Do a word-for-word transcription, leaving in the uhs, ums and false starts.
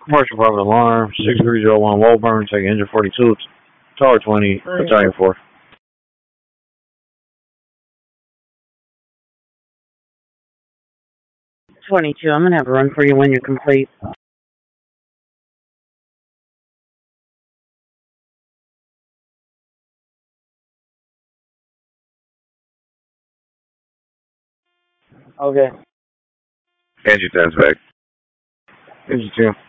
Commercial private alarm, six three zero one Woburn, taking engine forty-two, Tower twenty, battalion four. twenty-two, I'm going to have a run for you when you're complete. Okay. Engine time's back. Engine two.